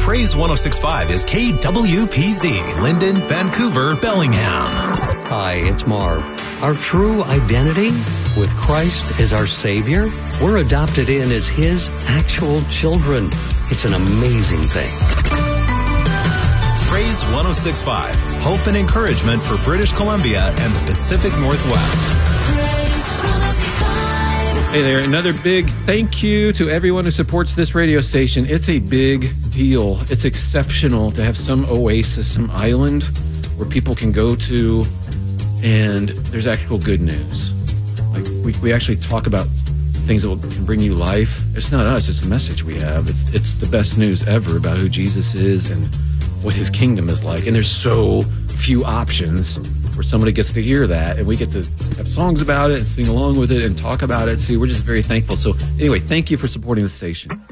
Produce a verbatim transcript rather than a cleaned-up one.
Praise one oh six point five is K W P Z, Linden, Vancouver, Bellingham. Hi, it's Marv. Our true identity with Christ as our Savior, we're adopted in as His actual children. It's an amazing thing. Praise one oh six point five, hope and encouragement for British Columbia and the Pacific Northwest. Hey there, another big thank you to everyone who supports this radio station. It's a big deal. It's exceptional to have some oasis, some island where people can go to and there's actual good news. Like we, we actually talk about things that will, can bring you life. It's not us, it's the message we have. It's, it's the best news ever about who Jesus is and what His kingdom is like. And there's so few options where somebody gets to hear that, and we get to have songs about it and sing along with it and talk about it. See, we're just very thankful. So anyway, thank you for supporting the station.